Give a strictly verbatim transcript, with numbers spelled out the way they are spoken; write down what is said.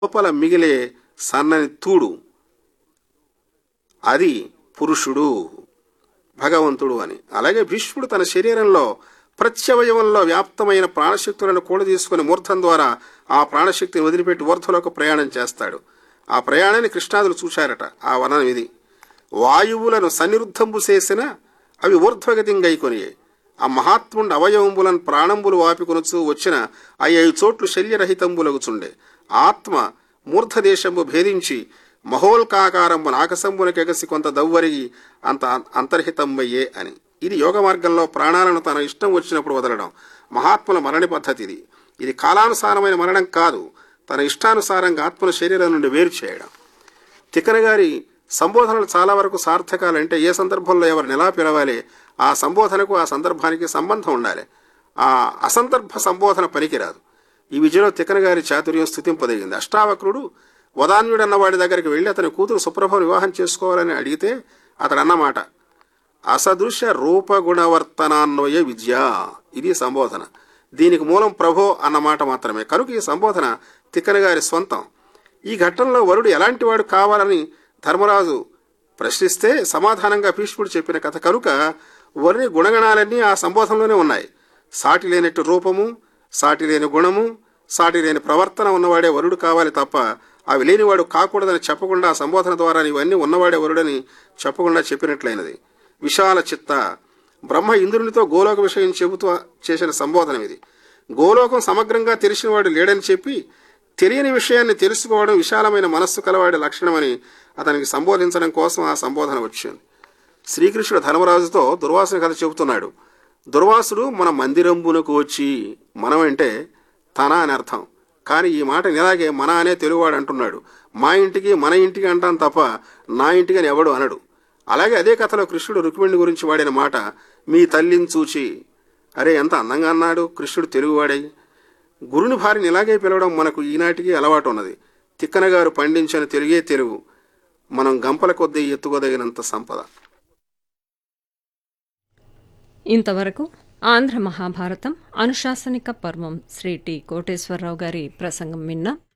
లోపల మిగిలే సన్నని తూడు, అది పురుషుడు, భగవంతుడు అని. అలాగే భీష్ముడు తన శరీరంలో ప్రత్యవయవంలో వ్యాప్తమైన ప్రాణశక్తులను కూడా తీసుకుని మూర్ధం ద్వారా ఆ ప్రాణశక్తిని వదిలిపెట్టి ఊర్ధ్వలోకి ప్రయాణం చేస్తాడు. ఆ ప్రయాణాన్ని కృష్ణాదులు చూశారట. ఆ వర్ణనం ఇది. వాయువులను సన్నిరుద్ధంబు చేసిన అవి ఊర్ధ్వగతిం గైకొని ఆ మహాత్ముండు అవయవంబులను ప్రాణంబులు వాపికొనుచు వచ్చిన అయ్యై చోట్లు శల్యరహితంబులగుచుండే. ఆత్మ మూర్ధదేశంబు భేదించి మహోల్కాకారంబు నాకసంబునకెగసి కొంత దవ్వరిగి అంత అంతర్హితంబయ్యే అని. ఇది యోగ మార్గంలో ప్రాణాలను తన ఇష్టం వచ్చినప్పుడు వదలడం మహాత్ముల మరణ పద్ధతి. ఇది ఇది కాలానుసారమైన మరణం కాదు, తన ఇష్టానుసారంగా ఆత్మల శరీరం నుండి వేరు చేయడం. తిక్కన గారి సంబోధనలు చాలా వరకు సార్థకాలంటే ఏ సందర్భంలో ఎవరిని ఎలా పిలవాలి, ఆ సంబోధనకు ఆ సందర్భానికి సంబంధం ఉండాలి. ఆ అసందర్భ సంబోధన పనికిరాదు. ఈ విజయలో తిక్కన గారి చాతుర్యం స్థుతింపదగింది. అష్టావక్రుడు వదాన్యుడు అన్నవాడి దగ్గరికి వెళ్ళి అతని కూతురు సుప్రభను వివాహం చేసుకోవాలని అడిగితే అతడు అన్నమాట అసదృశ్య రూపగుణవర్తనాన్వయ విద్య. ఇది సంబోధన. దీనికి మూలం ప్రభో అన్నమాట మాత్రమే. కనుక ఈ సంబోధన తిక్కన గారి స్వంతం. ఈ ఘట్టంలో వరుడు ఎలాంటి వాడు కావాలని ధర్మరాజు ప్రశ్నిస్తే సమాధానంగా భీష్ముడు చెప్పిన కథ కనుక వరుని గుణగణాలన్నీ ఆ సంబోధనలోనే ఉన్నాయి. సాటి లేనట్టు రూపము, సాటి లేని గుణము, సాటి లేని ప్రవర్తన ఉన్నవాడే వరుడు కావాలి తప్ప అవి లేనివాడు కాకూడదని చెప్పకుండా ఆ సంబోధన ద్వారా ఇవన్నీ ఉన్నవాడే వరుడని చెప్పకుండా చెప్పినట్లయినది. విశాల చిత్త బ్రహ్మ ఇంద్రునితో గోలోక విషయం చెబుతూ చేసిన సంబోధన ఇది. గోలోకం సమగ్రంగా తెలిసినవాడు లేడని చెప్పి తెలియని విషయాన్ని తెలుసుకోవడం విశాలమైన మనస్సు కలవాడి లక్షణమని అతనికి సంబోధించడం కోసం ఆ సంబోధన వచ్చింది. శ్రీకృష్ణుడు ధర్మరాజుతో దుర్వాసుని కథ చెబుతున్నాడు. దుర్వాసుడు మన మందిరంబునకు వచ్చి, మనం అంటే తన అని అర్థం. కానీ ఈ మాట ఇలాగే మన అనే తెలుగువాడు అంటున్నాడు. మా ఇంటికి మన ఇంటికి అంటాను తప్ప నా ఇంటికి అని ఎవడు అనడు. అలాగే అదే కథలో కృష్ణుడు రుక్మిణి గురించి వాడిన మాట మీ తల్లిని చూచి, అరే ఎంత అందంగా అన్నాడు కృష్ణుడు తెలుగువాడై. గురుని భార్యని ఇలాగే పిలవడం మనకు ఈనాటికి అలవాటు ఉన్నది. తిక్కన గారు పండించిన తెలుగే తెలుగు, మనం గంపల కొద్దీ ఎత్తుకోదగినంత సంపద. ఇంతవరకు ఆంధ్ర మహాభారతం అనుశాసనిక పర్వం శ్రీ టి కోటేశ్వరరావు గారి ప్రసంగం విన్నాం.